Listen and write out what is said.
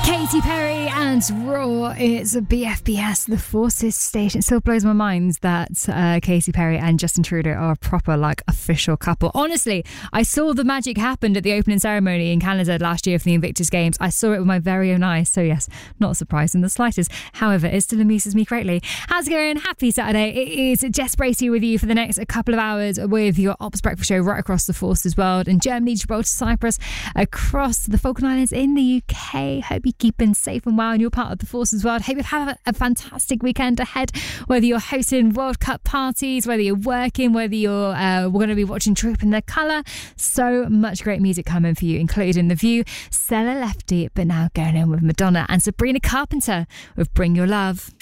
Katy Perry and Raw. It's a BFBS, the Forces station. It still blows my mind that Katy Perry and Justin Trudeau are a proper, official couple. Honestly, I saw the magic happen at the opening ceremony in Canada last year for the Invictus Games. I saw it with my very own eyes. So yes, not surprised in the slightest. However, it still amuses me greatly. How's it going? Happy Saturday. It is Jess Bracey with you for the next couple of hours with your Ops Breakfast show right across the Forces world, in Germany, Gibraltar, Cyprus, across the Falkland Islands, in the UK. Hope you're keeping safe and well and you're part of the Forces world. Hope you have a fantastic weekend ahead, whether you're hosting World Cup parties, whether you're working, whether you're we're going to be watching Troop in their colour. So much great music coming for you, including The View, Stella Lefty, but now going in with Madonna and Sabrina Carpenter with Bring Your Love.